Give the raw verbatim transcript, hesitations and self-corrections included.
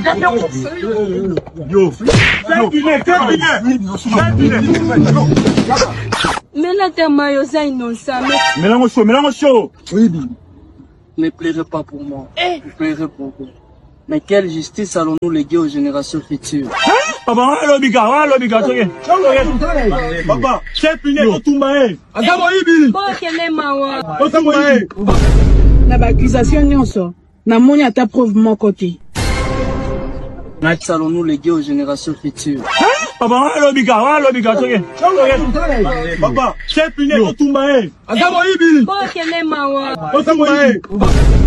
Yo. Mais là, t'es maillot, innocent. Mélange chaud, mélange chaud. Oui. Ne pleurez pas pour moi. Vous pleurez pour vous. Mais quelle justice allons-nous léguer aux générations futures? Papa, allô, Bika, allô, Bika, papa, c'est puni, on tombe. Adamo Ibi. Na ba accusation nyonso. Na moni ata preuve mon côté. Quelle allons-nous léguer aux générations futures? Papa, allô, Bika, allô, Bika, papa, c'est puni, on tombe. Adamo Ibi.